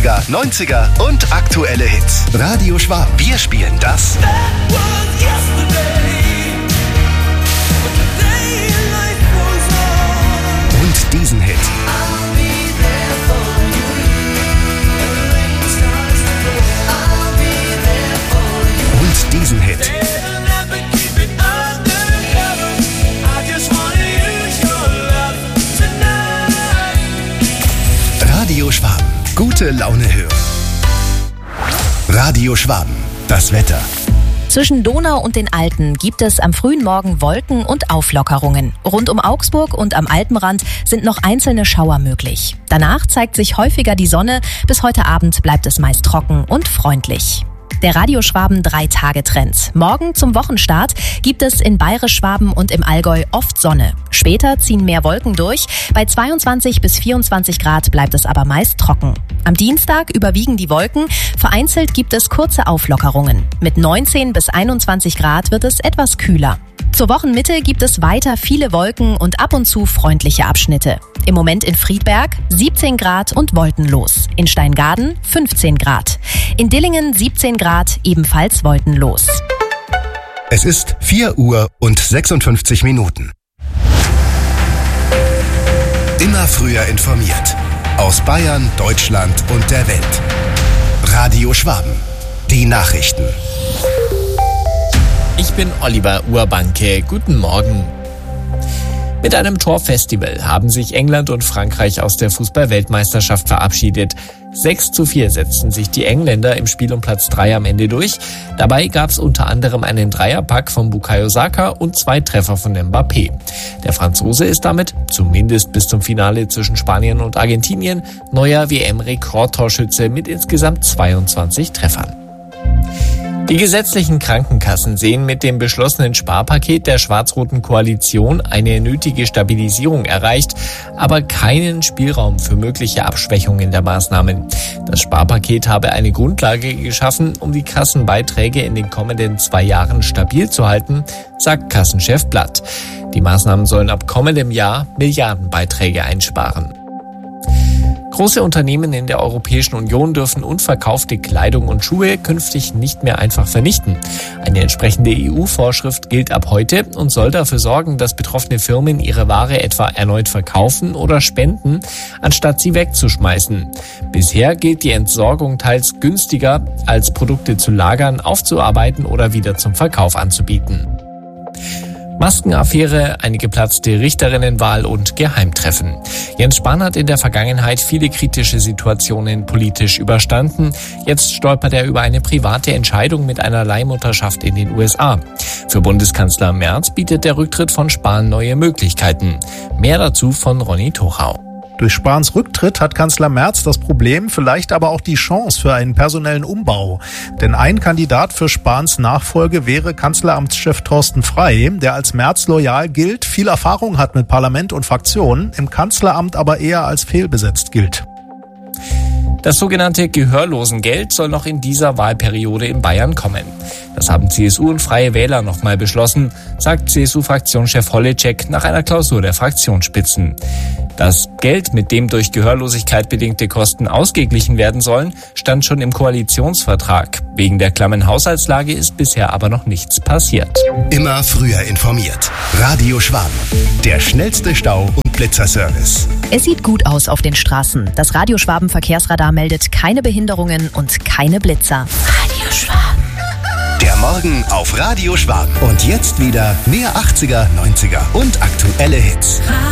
80er, 90er und aktuelle Hits. Radio Schwaben. Wir spielen das und diesen Hit. Und diesen Hit. Radio Schwaben. Gute Laune hören. Radio Schwaben. Das Wetter. Zwischen Donau und den Alpen gibt es am frühen Morgen Wolken und Auflockerungen. Rund um Augsburg und am Alpenrand sind noch einzelne Schauer möglich. Danach zeigt sich häufiger die Sonne. Bis heute Abend bleibt es meist trocken und freundlich. Der Radio Schwaben 3-Tage-Trend. Morgen zum Wochenstart gibt es in Bayerisch-Schwaben und im Allgäu oft Sonne. Später ziehen mehr Wolken durch. Bei 22 bis 24 Grad bleibt es aber meist trocken. Am Dienstag überwiegen die Wolken. Vereinzelt gibt es kurze Auflockerungen. Mit 19 bis 21 Grad wird es etwas kühler. Zur Wochenmitte gibt es weiter viele Wolken und ab und zu freundliche Abschnitte. Im Moment in Friedberg 17 Grad und wolkenlos. In Steingaden 15 Grad. In Dillingen 17 Grad, ebenfalls wolkenlos. Es ist 4 Uhr und 56 Minuten. Immer früher informiert. Aus Bayern, Deutschland und der Welt. Radio Schwaben. Die Nachrichten. Ich bin Oliver Urbanke. Guten Morgen. Mit einem Torfestival haben sich England und Frankreich aus der Fußball-Weltmeisterschaft verabschiedet. 6:4 setzten sich die Engländer im Spiel um Platz 3 am Ende durch. Dabei gab es unter anderem einen Dreierpack von Bukayo Saka und 2 Treffer von Mbappé. Der Franzose ist damit, zumindest bis zum Finale zwischen Spanien und Argentinien, neuer WM-Rekordtorschütze mit insgesamt 22 Treffern. Die gesetzlichen Krankenkassen sehen mit dem beschlossenen Sparpaket der schwarz-roten Koalition eine nötige Stabilisierung erreicht, aber keinen Spielraum für mögliche Abschwächungen der Maßnahmen. Das Sparpaket habe eine Grundlage geschaffen, um die Kassenbeiträge in den kommenden 2 Jahren stabil zu halten, sagt Kassenchef Blatt. Die Maßnahmen sollen ab kommendem Jahr Milliardenbeiträge einsparen. Große Unternehmen in der Europäischen Union dürfen unverkaufte Kleidung und Schuhe künftig nicht mehr einfach vernichten. Eine entsprechende EU-Vorschrift gilt ab heute und soll dafür sorgen, dass betroffene Firmen ihre Ware etwa erneut verkaufen oder spenden, anstatt sie wegzuschmeißen. Bisher gilt die Entsorgung teils günstiger, als Produkte zu lagern, aufzuarbeiten oder wieder zum Verkauf anzubieten. Maskenaffäre, eine geplatzte Richterinnenwahl und Geheimtreffen. Jens Spahn hat in der Vergangenheit viele kritische Situationen politisch überstanden. Jetzt stolpert er über eine private Entscheidung mit einer Leihmutterschaft in den USA. Für Bundeskanzler Merz bietet der Rücktritt von Spahn neue Möglichkeiten. Mehr dazu von Ronny Tuchau. Durch Spahns Rücktritt hat Kanzler Merz das Problem, vielleicht aber auch die Chance für einen personellen Umbau. Denn ein Kandidat für Spahns Nachfolge wäre Kanzleramtschef Thorsten Frey, der als Merz loyal gilt, viel Erfahrung hat mit Parlament und Fraktionen, im Kanzleramt aber eher als fehlbesetzt gilt. Das sogenannte Gehörlosengeld soll noch in dieser Wahlperiode in Bayern kommen. Das haben CSU und Freie Wähler nochmal beschlossen, sagt CSU-Fraktionschef Holleczek nach einer Klausur der Fraktionsspitzen. Das Geld, mit dem durch Gehörlosigkeit bedingte Kosten ausgeglichen werden sollen, stand schon im Koalitionsvertrag. Wegen der klammen Haushaltslage ist bisher aber noch nichts passiert. Immer früher informiert. Radio Schwaben. Der schnellste Stau- und Blitzerservice. Es sieht gut aus auf den Straßen. Das Radio Schwaben Verkehrsradar meldet keine Behinderungen und keine Blitzer. Radio Schwaben. Der Morgen auf Radio Schwaben. Und jetzt wieder mehr 80er, 90er und aktuelle Hits.